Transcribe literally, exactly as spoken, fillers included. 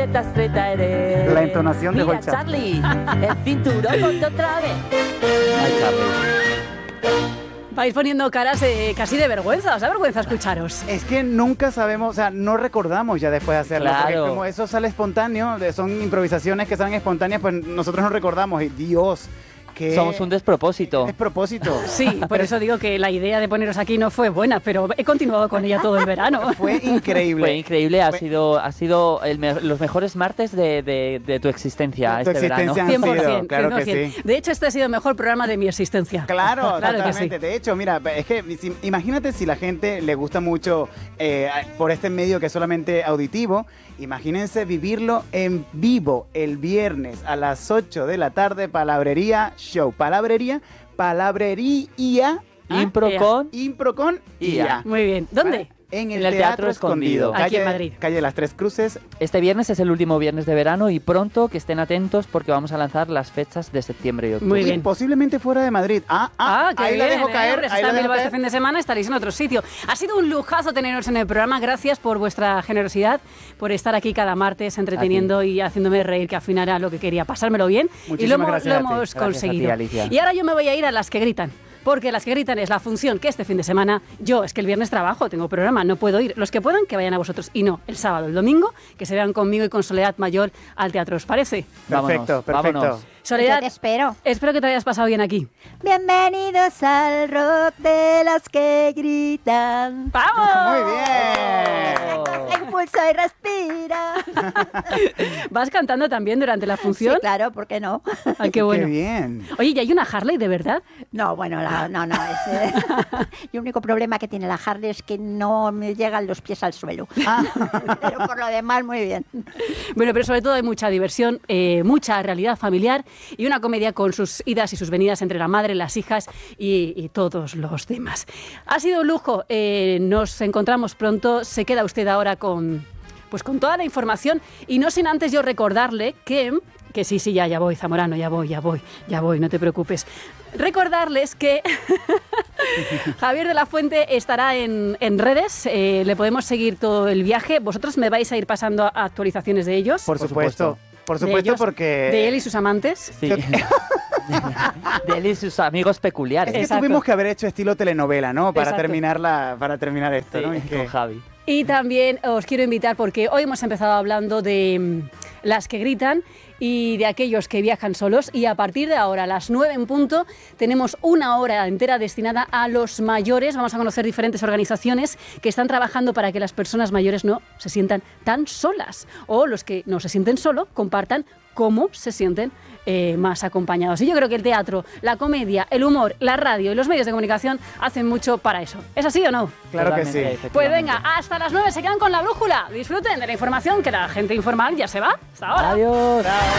zeta zeta ere. La entonación de Mira, Holcha. Charlie, el cinturón ponte otra vez. Ay, Charlie. Vais poniendo caras de, casi de vergüenza, os da vergüenza escucharos. Es que nunca sabemos, o sea, no recordamos ya después de hacerlo. Claro. Porque como eso sale espontáneo, de- son improvisaciones que salen espontáneas, pues nosotros no recordamos. Y Dios, que Somos un despropósito. es propósito. Sí, por eso digo que la idea de poneros aquí no fue buena, pero he continuado con ella todo el verano. Fue increíble. Fue increíble, ha Fue- sido, ha sido el me- los mejores martes de, de- de tu existencia De tu este existencia. verano. cien por ciento, sido, claro que cien por ciento. sí. De hecho, este ha sido el mejor programa de mi existencia. Claro, Claro que totalmente. sí. De hecho, mira, es que si- imagínate si la gente le gusta mucho eh, por este medio que es solamente auditivo, imagínense vivirlo en vivo el viernes a las ocho de la tarde, Palabrería Show. Palabrería, Palabrería, Impro Ea. con impro con I I A. A. Muy bien. ¿Dónde? ¿Vale? En el, En el Teatro, Teatro Escondido. Escondido. Aquí en Calle- Madrid. Calle Las Tres Cruces. Este viernes es el último viernes de verano y pronto que estén atentos porque vamos a lanzar las fechas de septiembre y octubre. Muy Y bien. posiblemente fuera de Madrid. Ah, ah, Ah, qué ahí bien, la dejo ¿eh? caer. Hombre, si ahí está la en dejo Bilbao este caer. fin de semana estaréis en otro sitio. Ha sido un lujazo teneros en el programa. Gracias por vuestra generosidad, por estar aquí cada martes entreteniendo y haciéndome reír, que al final era lo que quería, pasármelo bien. y lo Muchísimas hemos, gracias lo a ti. hemos Gracias a ti, conseguido. Alicia. Y ahora yo me voy a ir a las que gritan. Porque las que gritan es la función que este fin de semana, yo es que el viernes trabajo, tengo programa, no puedo ir. Los que puedan, que vayan a vosotros. Y no, el sábado, el domingo, que se vean conmigo y con Soledad Mayor al teatro, ¿os parece? Perfecto, Vámonos, perfecto. vámonos. Soledad, Yo te espero. espero que te hayas pasado bien aquí. Bienvenidos al rock de las que gritan. ¡Vamos! Muy bien. Impulso y respira. ¿Vas cantando también durante la Sí, función? claro, ¿por qué no? Ay, qué bueno. Qué bien. Oye, ¿y hay una Harley de verdad? No, bueno, la- no, no. Es, eh, el único problema que tiene la Harley es que no me llegan los pies al suelo. Pero por lo demás, muy bien. Bueno, pero sobre todo hay mucha diversión, eh, mucha realidad familiar y una comedia con sus idas y sus venidas entre la madre, las hijas y, y todos los demás. Ha sido un lujo. eh, nos encontramos pronto. Se queda usted ahora con, pues con toda la información y no sin antes yo recordarle que... Que sí, sí, ya, ya voy, Zamorano, ya voy, ya voy, ya voy, no te preocupes. Recordarles que Javier de la Fuente estará en, en redes, eh, le podemos seguir todo el viaje. Vosotros me vais a ir pasando actualizaciones de ellos. Por Por supuesto. supuesto. Por de supuesto, ellos, porque... De él y sus amantes. Sí. De él y sus amigos peculiares. Es que Exacto. tuvimos que haber hecho estilo telenovela, ¿no? Para Exacto. terminar la, para terminar esto, Sí, ¿no? Es que- con Javi. Y también os quiero invitar porque hoy hemos empezado hablando de mm, las que gritan y de aquellos que viajan solos y a partir de ahora, a las nueve en punto, tenemos una hora entera destinada a los mayores. Vamos a conocer diferentes organizaciones que están trabajando para que las personas mayores no se sientan tan solas o los que no se sienten solo compartan cómo se sienten eh, más acompañados. Y yo creo que el teatro, la comedia, el humor, la radio y los medios de comunicación hacen mucho para eso. ¿Es así o no? Claro que Totalmente, sí. Pues efectivamente. venga, hasta las nueve se quedan con la brújula. Disfruten de la información, que la gente informal ya se va. Hasta ahora. Adiós. Chao.